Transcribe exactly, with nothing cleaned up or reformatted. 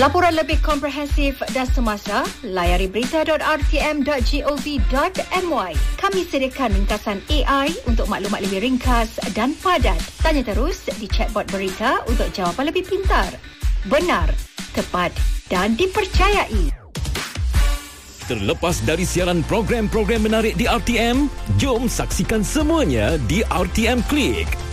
Laporan lebih komprehensif dan semasa, layari berita dot r t m dot gov dot m y. Kami sediakan ringkasan A I untuk maklumat lebih ringkas dan padat. Tanya terus di chatbot berita untuk jawapan lebih pintar, benar, tepat dan dipercayai. Terlepas dari siaran program-program menarik di R T M, jom saksikan semuanya di R T M Click.